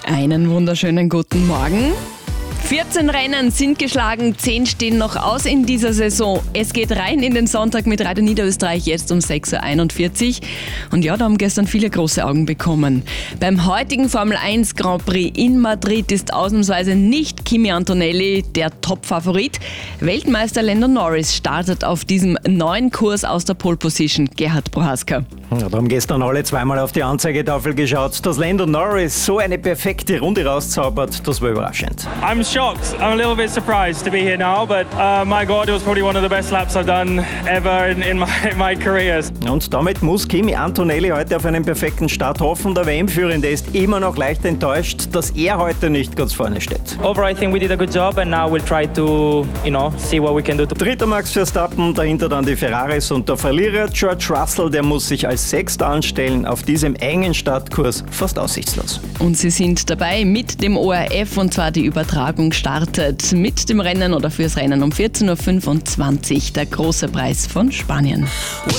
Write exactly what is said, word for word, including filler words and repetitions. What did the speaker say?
Einen wunderschönen guten Morgen. vierzehn Rennen sind geschlagen, zehn stehen noch aus in dieser Saison. Es geht rein in den Sonntag mit Radio Niederösterreich jetzt um sechs Uhr einundvierzig. Und ja, da haben gestern viele große Augen bekommen. Beim heutigen Formel eins Grand Prix in Madrid ist ausnahmsweise nicht Kimi Antonelli der Top-Favorit. Weltmeister Lando Norris startet auf diesem neuen Kurs aus der Pole Position. Gerhard Prohaska. Ja, da haben gestern alle zweimal auf die Anzeigetafel geschaut. Dass Lando Norris so eine perfekte Runde rauszaubert, das war überraschend. I'm shocked. I'm a little bit surprised to be here now, but uh, my God, it was probably one of the best laps I've done ever in, in, my, in my career. Und damit muss Kimi Antonelli heute auf einen perfekten Start hoffen. Der W M-Führende ist immer noch leicht enttäuscht, dass er heute nicht ganz vorne steht. Overall, I think we did a good job, and now we'll try to, you know, see what we can do. Dritter Max Verstappen, dahinter dann die Ferraris und der Verlierer George Russell, der muss sich als Sechster anstellen, auf diesem engen Startkurs fast aussichtslos. Und sie sind dabei mit dem O R F, und zwar die Übertragung startet mit dem Rennen oder fürs Rennen um vierzehn Uhr fünfundzwanzig, der große Preis von Spanien.